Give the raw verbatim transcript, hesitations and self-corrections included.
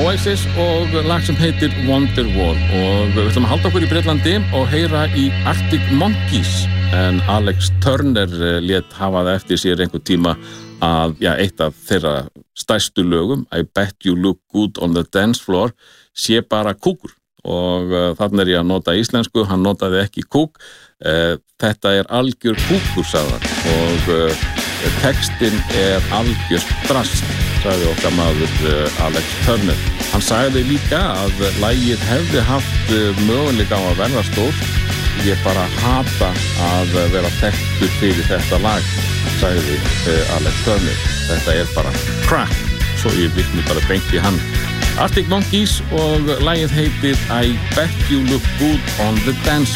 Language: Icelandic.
Oasis og lag sem heitir Wonderwall og við ætlum að halda okkur í Bretlandi og heyra í Arctic Monkeys en Alex Turner lét hafa það eftir sér einhver tíma að ja, eitt af þeirra stærstu lögum I Bet You Look Good on the Dance Floor sé bara kúkur og uh, þannig er ég að nota íslensku, hann notaði ekki kúk uh, þetta er algjör kúkur sagðan og uh, textin er algjör drast sagði okkar maður uh, Alex Turner hann sagði líka að lagið hefði haft uh, möguleika á að verða stórt ég bara hata að vera þekktur fyrir þetta lag sagði uh, Alex Turner þetta er bara crap svo ég vitni bara beint í hann Arctic Monkeys og lagið heitir I Bet You Look Good on the Dance